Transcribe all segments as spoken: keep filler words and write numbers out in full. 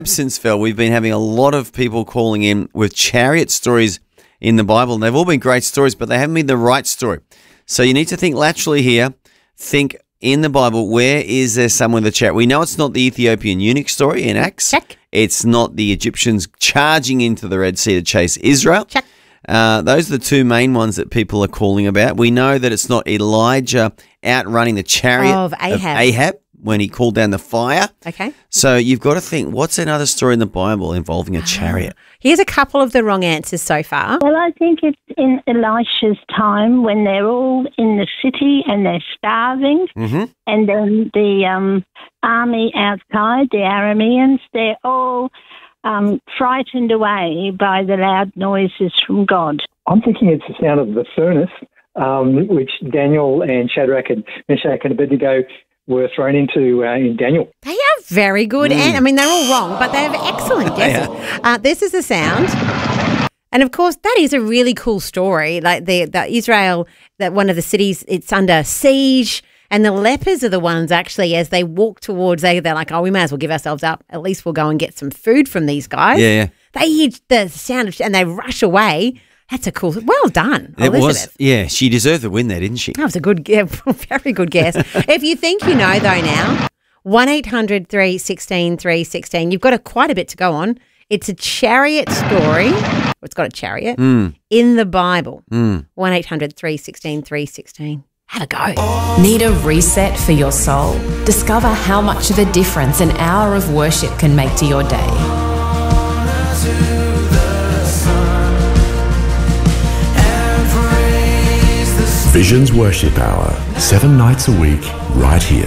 Since Phil, we've been having a lot of people calling in with chariot stories in the Bible, and they've all been great stories, but they haven't been the right story. So you need to think laterally here. Think in the Bible, where is there someone with a chariot? We know it's not the Ethiopian eunuch story in Acts. Check. It's not the Egyptians charging into the Red Sea to chase Israel. Check. Uh, those are the two main ones that people are calling about. We know that it's not Elijah outrunning the chariot of Ahab. of Ahab when he called down the fire. Okay. So you've got to think, what's another story in the Bible involving a chariot? Here's a couple of the wrong answers so far. Well, I think it's in Elisha's time when they're all in the city and they're starving, Mm-hmm. and then the um, army outside, the Arameans, they're all um, frightened away by the loud noises from God. I'm thinking it's the sound of the furnace, um, which Daniel and Shadrach and Meshach and Abednego were thrown into uh, in Daniel. They are very good. And I mean, they're all wrong, but they have excellent guesses. Uh, this is the sound. And of course, that is a really cool story. Like the, the Israel, that one of the cities, it's under siege. And the lepers are the ones actually, as they walk towards, they, they're like, oh, we may as well give ourselves up. At least we'll go and get some food from these guys. Yeah, yeah. They hear the sound of, and they rush away. That's a cool, well done, It Elizabeth. was, yeah, she deserved the win there, didn't she? That was a good, yeah, very good guess. If you think you know, though, now, one eight hundred three one six three one six. You've got a, quite a bit to go on. It's a chariot story. It's got a chariot Mm. in the Bible. Mm. one eight hundred three one six three one six. Have a go. Need a reset for your soul? Discover how much of a difference an hour of worship can make to your day. Visions Worship Hour, seven nights a week, right here.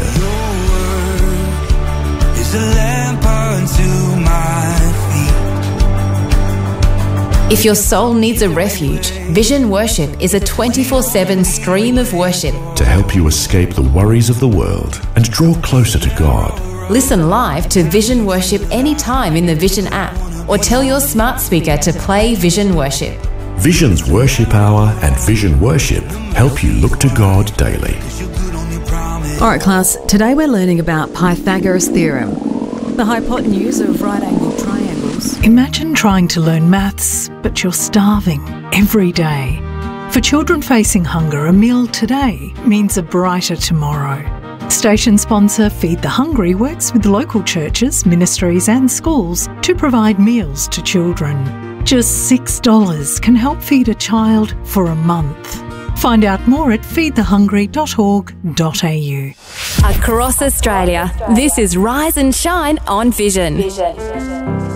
If your soul needs a refuge, Vision Worship is a twenty-four seven stream of worship. To help you escape the worries of the world and draw closer to God. Listen live to Vision Worship anytime in the Vision app, or tell your smart speaker to play Vision Worship. Visions Worship Hour and Vision Worship help you look to God daily. All right, class, today we're learning about Pythagoras' theorem, the hypotenuse of right-angled triangles. Imagine trying to learn maths, but you're starving every day. For children facing hunger, a meal today means a brighter tomorrow. Station sponsor Feed the Hungry works with local churches, ministries and schools to provide meals to children. Just six dollars can help feed a child for a month. Find out more at feed the hungry dot org dot a u. Across Australia, this is Rise and Shine on Vision. Vision.